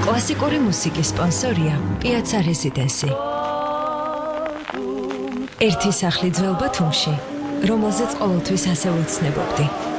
კლასიკური მუსიკის სპონსორია Piazza Residency. ერთი სახლი ძველ ბათუმში, რომელზეც ყოველთვის ასე ვუცნებობდი.